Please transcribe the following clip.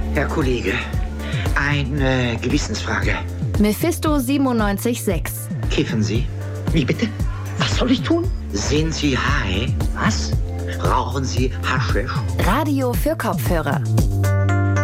Herr Kollege, eine Gewissensfrage. Mephisto 97.6. Kiffen Sie? Wie bitte? Was soll ich tun? Sind Sie high? Was? Rauchen Sie Haschisch? Radio für Kopfhörer.